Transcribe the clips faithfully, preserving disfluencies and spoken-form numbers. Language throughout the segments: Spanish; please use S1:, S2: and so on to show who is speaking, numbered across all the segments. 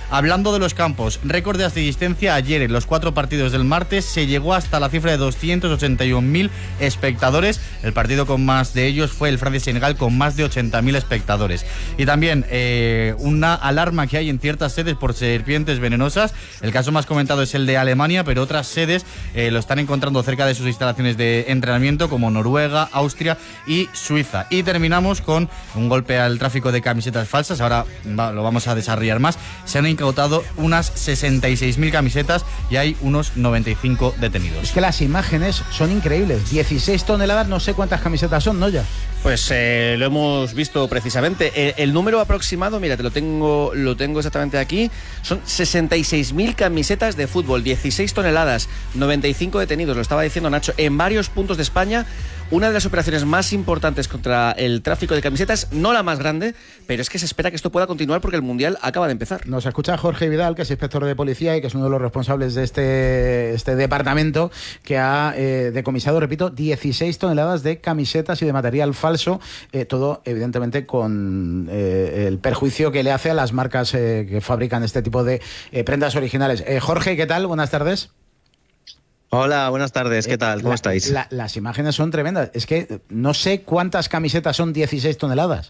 S1: Hablando de los campos, récord de asistencia ayer en los cuatro partidos del martes se llegó hasta la cifra de doscientos ochenta y un mil espectadores. El partido con más de ellos fue el Francia-Senegal con más de ochenta mil espectadores. Y también eh, una alarma que hay en ciertas sedes por serpientes venenosas. El caso más comentado es el de Alemania, pero otras sedes eh, lo están encontrando cerca de sus instalaciones de entrenamiento como Noruega, Austria y Suiza. Y terminamos con un golpe al tráfico de camisetas falsas. Ahora va, lo vamos a desarrollar más. Se han incautado unas sesenta y seis mil camisetas y hay unos noventa y cinco detenidos.
S2: Es que las imágenes son increíbles. dieciséis toneladas, no sé cuántas camisetas son, ¿no? Ya.
S3: Pues eh, lo hemos visto precisamente. El, el número aproximado, mira, te lo tengo, lo tengo exactamente aquí. Son sesenta y seis mil camisetas de fútbol, dieciséis toneladas, noventa y cinco detenidos, lo estaba diciendo Nacho, en varios puntos de España. Una de las operaciones más importantes contra el tráfico de camisetas, no la más grande, pero es que se espera que esto pueda continuar porque el Mundial acaba de empezar.
S2: Nos escucha Jorge Vidal, que es inspector de policía y que es uno de los responsables de este, este departamento, que ha eh, decomisado, repito, dieciséis toneladas de camisetas y de material falso, eh, todo evidentemente con eh, el perjuicio que le hace a las marcas eh, que fabrican este tipo de eh, prendas originales. Eh, Jorge, ¿qué tal? Buenas tardes.
S4: Hola, buenas tardes, ¿qué tal? ¿Cómo
S2: la,
S4: estáis?
S2: La, las imágenes son tremendas. Es que no sé cuántas camisetas son dieciséis toneladas.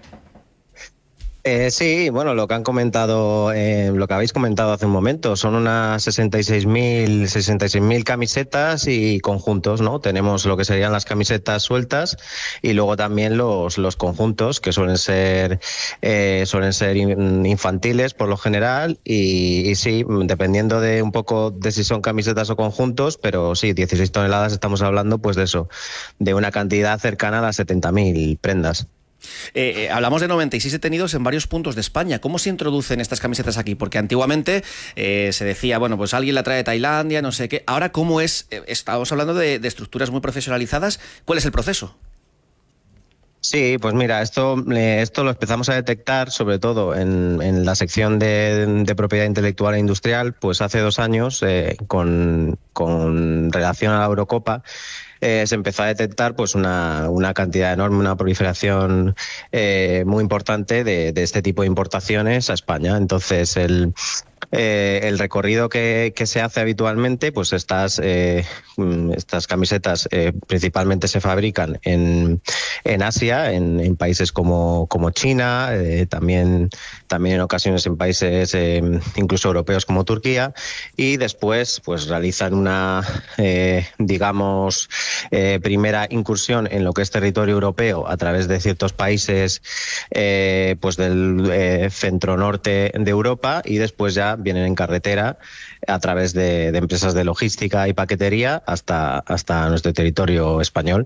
S4: Eh, sí, bueno, lo que han comentado, eh, lo que habéis comentado hace un momento, son unas sesenta y seis mil camisetas y conjuntos, ¿no? Tenemos lo que serían las camisetas sueltas y luego también los, los conjuntos, que suelen ser, eh, suelen ser infantiles por lo general y, y sí, dependiendo de un poco de si son camisetas o conjuntos, pero sí, dieciséis toneladas estamos hablando pues de eso, de una cantidad cercana a las setenta mil prendas.
S3: Eh, eh, hablamos de noventa y seis detenidos en varios puntos de España. ¿Cómo se introducen estas camisetas aquí? Porque antiguamente eh, se decía, bueno, pues alguien la trae de Tailandia, no sé qué. Ahora, ¿cómo es? Eh, estamos hablando de, de estructuras muy profesionalizadas. ¿Cuál es el proceso?
S4: Sí, pues mira, esto, esto lo empezamos a detectar sobre todo en, en la sección de, de propiedad intelectual e industrial, pues hace dos años eh, con, con relación a la Eurocopa. Eh, se empezó a detectar pues una, una cantidad enorme, una proliferación eh, muy importante de, de este tipo de importaciones a España. Entonces, el, eh, el recorrido que, que se hace habitualmente, pues estas, eh, estas camisetas eh, principalmente se fabrican en, en Asia, en, en países como, como China, eh, también, también en ocasiones en países eh, incluso europeos como Turquía, y después pues realizan una, eh, digamos, Eh, primera incursión en lo que es territorio europeo a través de ciertos países eh, pues del eh, centro norte de Europa y después ya vienen en carretera a través de, de empresas de logística y paquetería hasta, hasta nuestro territorio español.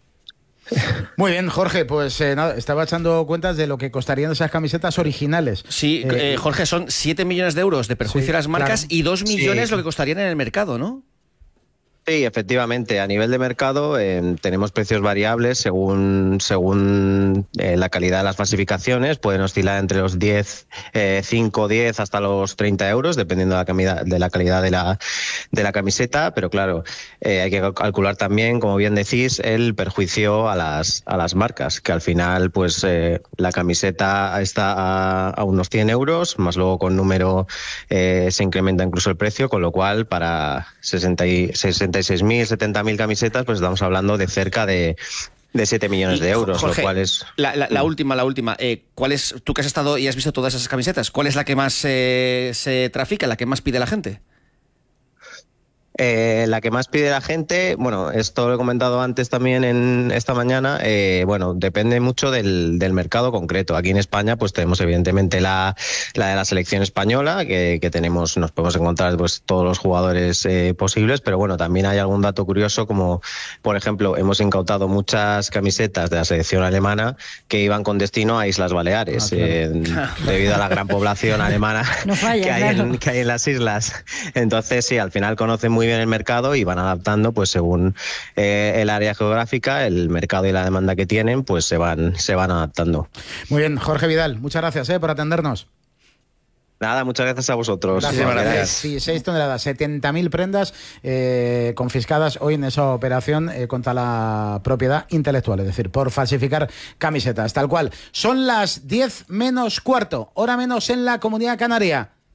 S2: Muy bien, Jorge, pues eh, nada, estaba echando cuentas de lo que costarían esas camisetas originales.
S3: Sí, eh, eh, Jorge, son siete millones de euros de perjuicio sí, a las marcas, claro. Y dos millones sí. Lo que costarían en el mercado, ¿no?
S4: Sí, efectivamente. A nivel de mercado eh, tenemos precios variables según según eh, la calidad de las falsificaciones. Pueden oscilar entre los diez, eh, cinco, diez hasta los treinta euros, dependiendo de la, calidad, de la calidad de la, de la camiseta. Pero claro, eh, hay que calcular también, como bien decís, el perjuicio a las a las marcas, que al final pues eh, la camiseta está a, a unos cien euros, más luego con número eh, se incrementa incluso el precio, con lo cual para sesenta y seis mil, setenta mil camisetas, pues estamos hablando de cerca de, de siete millones de euros,
S3: Jorge,
S4: lo cual es...
S3: La, la, la última, la última. Eh, ¿cuál es, tú que has estado y has visto todas esas camisetas, cuál es la que más eh, se trafica, la que más pide la gente?
S4: Eh, la que más pide la gente, bueno, esto lo he comentado antes también en esta mañana, eh, bueno, depende mucho del, del mercado concreto. Aquí en España pues tenemos evidentemente la, la de la selección española, que, que tenemos, nos podemos encontrar pues todos los jugadores eh, posibles, pero bueno, también hay algún dato curioso, como por ejemplo hemos incautado muchas camisetas de la selección alemana que iban con destino a Islas Baleares, ah, claro. eh, debido a la gran población alemana no falla, que, hay claro. en, que hay en las islas. Entonces sí, al final conocen muy bien el mercado y van adaptando pues según eh, el área geográfica, el mercado y la demanda que tienen, pues se van se van adaptando.
S2: Muy bien, Jorge Vidal, muchas gracias eh, por atendernos.
S4: Nada, muchas gracias a vosotros.
S2: Gracias, sí, gracias. Sí, seis toneladas, setenta mil prendas eh, confiscadas hoy en esa operación eh, contra la propiedad intelectual, es decir, por falsificar camisetas, tal cual. Son las diez menos cuarto, hora menos en la Comunidad Canaria.